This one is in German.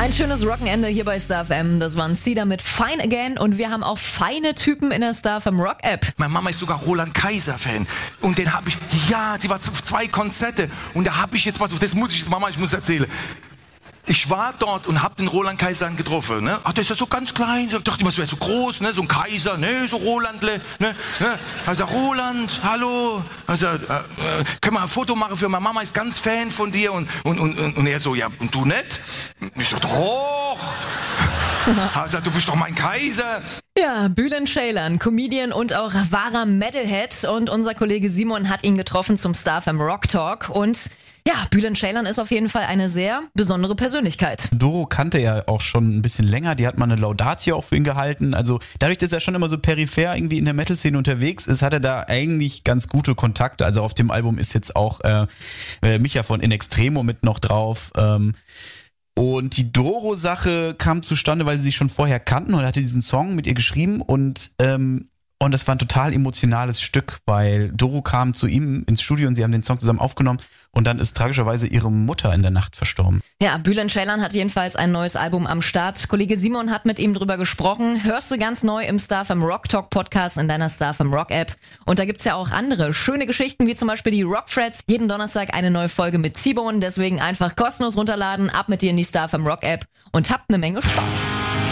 Ein schönes Rockenende hier bei Star FM. Das waren Cedar mit Fine Again und wir haben auch feine Typen in der Star FM Rock App. Meine Mama ist sogar Roland Kaiser Fan und den habe ich, die war zu 2 Konzerte und da habe ich jetzt was, das muss ich jetzt, Mama, ich muss erzählen. Ich war dort und habe den Roland Kaiser getroffen. Ne? Ach, der ist ja so ganz klein. Ich dachte immer, es wäre so groß, ne? So ein Kaiser, ne? So Rolandle. Ne? Also Roland, hallo. Also können wir ein Foto machen für meine Mama, ist ganz Fan von dir. Und er so, ja, und du nicht? Ich so, doch. Also, du bist doch mein Kaiser. Ja, Bülent Ceylan, Comedian und auch wahrer Metalhead. Und unser Kollege Simon hat ihn getroffen zum Star FM Rock Talk. Und ja, Bülent Ceylan ist auf jeden Fall eine sehr besondere Persönlichkeit. Doro kannte er auch schon ein bisschen länger, die hat mal eine Laudatio auch für ihn gehalten. Also dadurch, dass er schon immer so peripher irgendwie in der Metal-Szene unterwegs ist, hat er da eigentlich ganz gute Kontakte. Also auf dem Album ist jetzt auch Micha von In Extremo mit noch drauf. Und die Doro-Sache kam zustande, weil sie sich schon vorher kannten und er hatte diesen Song mit ihr geschrieben und das war ein total emotionales Stück, weil Doro kam zu ihm ins Studio und sie haben den Song zusammen aufgenommen und dann ist tragischerweise ihre Mutter in der Nacht verstorben. Ja, Bülent Ceylan hat jedenfalls ein neues Album am Start. Kollege Simon hat mit ihm drüber gesprochen. Hörst du ganz neu im Star FM Rock Talk Podcast in deiner Star FM Rock App. Und da gibt's ja auch andere schöne Geschichten, wie zum Beispiel die Rock Freds. Jeden Donnerstag eine neue Folge mit T-Bone. Deswegen einfach kostenlos runterladen, ab mit dir in die Star FM Rock App und habt eine Menge Spaß.